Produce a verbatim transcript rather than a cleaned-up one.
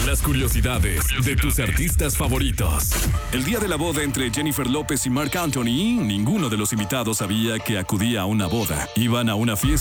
Las curiosidades de tus artistas favoritos. El día de la boda entre Jennifer López y Marc Anthony, ninguno de los invitados sabía que acudía a una boda. Iban a una fiesta